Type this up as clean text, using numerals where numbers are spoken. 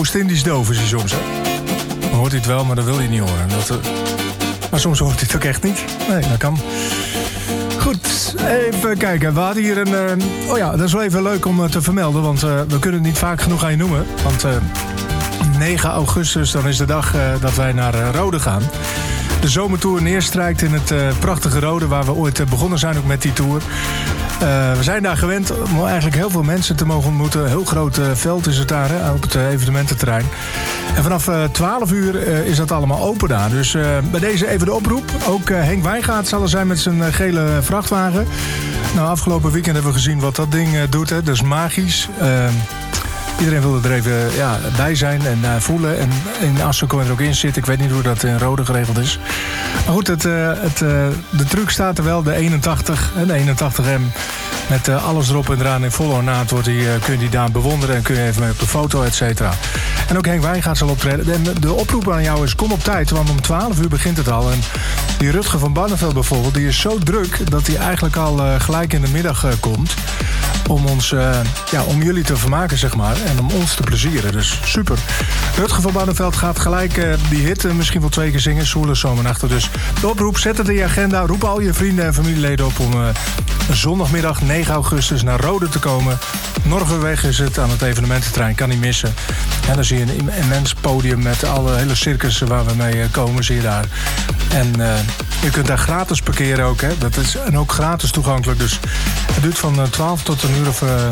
Oost-Indisch doof is hij soms, hè? Dan hoort hij het wel, maar dat wil hij niet horen. Maar soms hoort hij het ook echt niet. Nee, dat kan. Goed, even kijken. We hadden hier een... dat is wel even leuk om te vermelden, want we kunnen het niet vaak genoeg aan je noemen. Want 9 augustus, dan is de dag dat wij naar Rode gaan. De zomertour neerstrijkt in het prachtige Rode, waar we ooit begonnen zijn ook met die tour. We zijn daar gewend om eigenlijk heel veel mensen te mogen ontmoeten. Een heel groot veld is het daar, hè, op het evenemententerrein. En vanaf 12 uur is dat allemaal open daar. Dus bij deze even de oproep. Ook Henk Wijngaard zal er zijn met zijn gele vrachtwagen. Nou, afgelopen weekend hebben we gezien wat dat ding doet. Hè. Dat is magisch. Iedereen wilde er even bij zijn en voelen. En in Assen kon je er ook in zitten. Ik weet niet hoe dat in Rode geregeld is. Maar goed, de truck staat er wel. De 81 en de 81M. Met alles erop en eraan in volle ornaat kun je die daar bewonderen. En kun je even mee op de foto, et cetera. En ook Henk Wijngaard zal optreden. En de oproep aan jou is, kom op tijd. Want om 12 uur begint het al. En die Rutger van Barneveld bijvoorbeeld, die is zo druk dat hij eigenlijk al gelijk in de middag komt. Om ons, om jullie te vermaken, zeg maar. En om ons te plezieren. Dus super. Rutger van Barneveld gaat gelijk die hit misschien wel 2 keer zingen. Soele Zomernachten. Dus de oproep, zet het in je agenda. Roep al je vrienden en familieleden op om zondagmiddag 9 augustus naar Rode te komen. Norgerweg is het aan het evenemententerrein. Kan niet missen. En dan zie je een immens podium met alle hele circussen waar we mee komen. Zie je daar. En je kunt daar gratis parkeren ook. Hè. Dat is en ook gratis toegankelijk. Dus het duurt van 12 tot een uur of